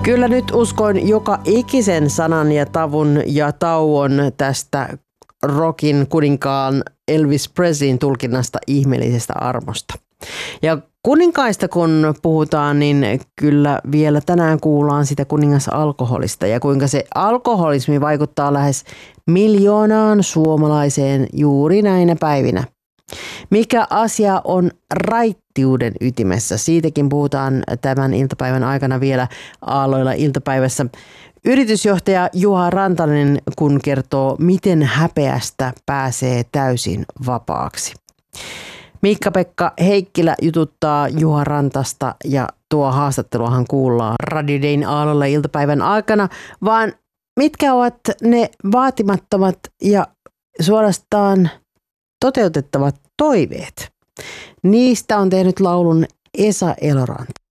Kyllä nyt uskoin joka ikisen sanan ja tavun ja tauon tästä rockin kuninkaan Elvis Presleyn tulkinnasta ihmeellisestä armosta. Ja kuninkaista kun puhutaan, niin kyllä vielä tänään kuullaan sitä kuningasalkoholista ja kuinka se alkoholismi vaikuttaa lähes 1 miljoonaan suomalaiseen juuri näinä päivinä. Mikä asia on raittiuden ytimessä? Siitäkin puhutaan tämän iltapäivän aikana vielä Aalloilla iltapäivässä. Yritysjohtaja Juha Rantanen kun kertoo, miten häpeästä pääsee täysin vapaaksi. Miikka-Pekka Heikkilä jututtaa Juha Rantasta ja tuo haastatteluhan kuullaan Radio Dayn Aalloilla iltapäivän aikana. Vaan mitkä ovat ne vaatimattomat ja suorastaan toteutettavat toiveet? Niistä on tehnyt laulun Esa Eloranta.